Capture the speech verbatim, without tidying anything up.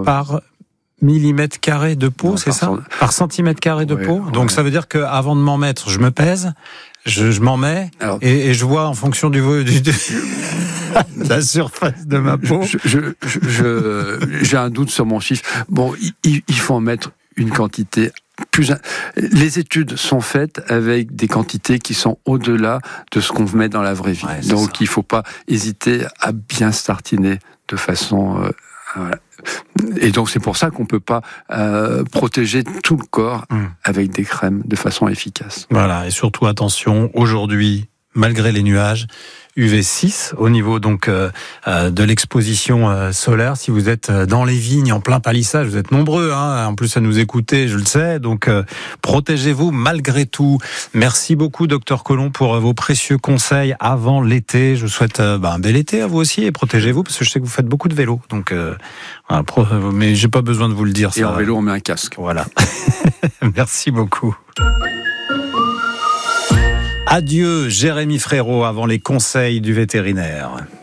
par millimètre carré de peau, non, c'est ça cent... Par centimètre carré de ouais, peau. Donc ouais. Ça veut dire qu'avant de m'en mettre, je me pèse, je, je m'en mets Alors, et, et je vois en fonction du, du, du de la surface de ma peau. Je, je, je, je, j'ai un doute sur mon chiffre. Bon, il, il faut en mettre une quantité plus. Les études sont faites avec des quantités qui sont au-delà de ce qu'on met dans la vraie vie. Ouais, Donc, ça. Il ne faut pas hésiter à bien se tartiner de façon. Euh, voilà. Et donc c'est pour ça qu'on ne peut pas euh, protéger tout le corps mmh. avec des crèmes de façon efficace. Voilà, et surtout attention, aujourd'hui, malgré les nuages, U V six au niveau donc euh, de l'exposition euh, solaire. Si vous êtes dans les vignes, en plein palissage, vous êtes nombreux, hein, en plus à nous écouter, je le sais. Donc euh, protégez-vous malgré tout. Merci beaucoup, docteur Collomb, pour euh, vos précieux conseils avant l'été. Je vous souhaite euh, bah, un bel été à vous aussi et protégez-vous parce que je sais que vous faites beaucoup de vélo. Donc, euh, voilà, pro- mais j'ai pas besoin de vous le dire. Et ça. En vélo, on met un casque. Voilà. Merci beaucoup. Adieu Jérémy Frérot avant les conseils du vétérinaire.